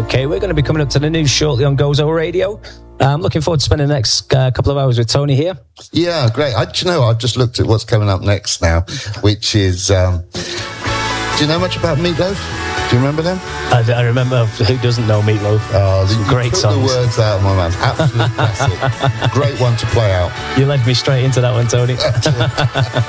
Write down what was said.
Okay, we're going to be coming up to the news shortly on Gozo Radio. I'm looking forward to spending the next couple of hours with Tony here. Yeah, great. I've just looked at what's coming up next now, which is, do you know much about Meatloaf? Do you remember them? I remember. Who doesn't know Meatloaf? Oh, great songs. The words out of my mouth. Absolute classic. Great one to play out. You led me straight into that one, Tony.